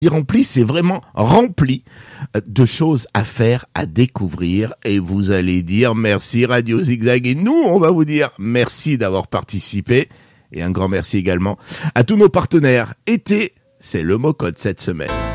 Rempli, c'est vraiment rempli de choses à faire, à découvrir, et vous allez dire merci Radio Zigzag, et nous on va vous dire merci d'avoir participé, et un grand merci également à tous nos partenaires. Été, c'est le mot code cette semaine.